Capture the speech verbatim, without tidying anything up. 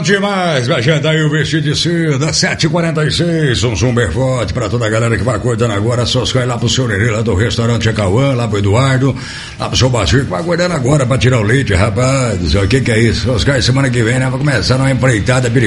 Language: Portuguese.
demais, minha gente, aí o vestido de seda, sete e quarenta e seis, um som bem forte pra toda a galera que vai acordando agora, só vai lá pro seu Nenê, lá do restaurante Cauã, lá pro Eduardo, lá pro seu Bacio, que vai acordando agora pra tirar o leite, rapaz, o que que é isso? Oscar, semana que vem, né, vai começar uma empreitada